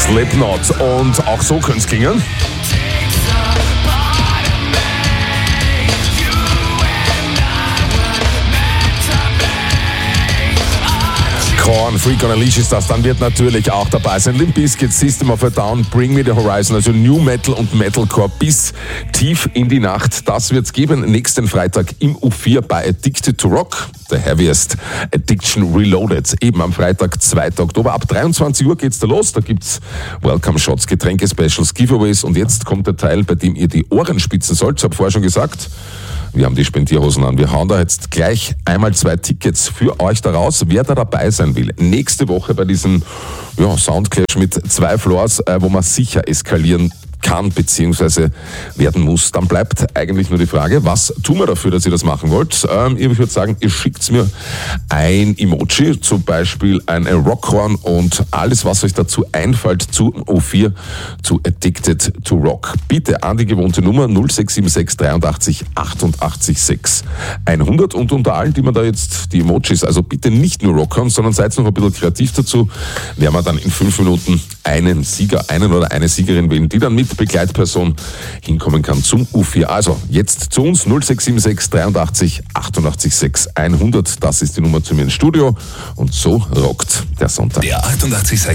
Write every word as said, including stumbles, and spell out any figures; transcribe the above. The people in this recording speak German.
Slipknot und auch so könnte es klingen. Korn, Freak on a Leash ist das, dann wird natürlich auch dabei sein Limp Bizkit, System of a Down, Bring Me the Horizon, also New Metal und Metalcore bis tief in die Nacht. Das wird's geben nächsten Freitag im U vier bei Addicted to Rock, the heaviest Addiction Reloaded, eben am Freitag, zweiten Oktober. Ab dreiundzwanzig Uhr geht's da los, da gibt's Welcome Shots, Getränke, Specials, Giveaways und jetzt kommt der Teil, bei dem ihr die Ohren spitzen sollt. Ich habe vorher schon gesagt, wir haben die Spendierhosen an. Wir hauen da jetzt gleich einmal zwei Tickets für euch da raus. Wer da dabei sein will, nächste Woche bei diesem ja, Soundclash mit zwei Floors, äh, wo man sicher eskalieren kann bzw. werden muss, dann bleibt eigentlich nur die Frage, was tun wir dafür, dass ihr das machen wollt? Ähm, ich würde sagen, ihr schickt mir ein Emoji, zum Beispiel ein Rockhorn und alles, was euch dazu einfällt zu U vier, zu Addicted to Rock. Bitte an die gewohnte Nummer null sechs sieben sechs dreiundachtzig achtundachtzig sechs hundert und unter allen, die man da jetzt die Emojis, also bitte nicht nur Rockhorn, sondern seid noch ein bisschen kreativ dazu, werden wir dann in fünf Minuten einen Sieger, einen oder eine Siegerin wählen, die dann mit Begleitperson hinkommen kann zum U vier. Also jetzt zu uns null sechs sieben sechs dreiundachtzig achtundachtzig sechs hundert. Das ist die Nummer zu mir ins Studio und so rockt der Sonntag. Der achtundachtzig Komma sechs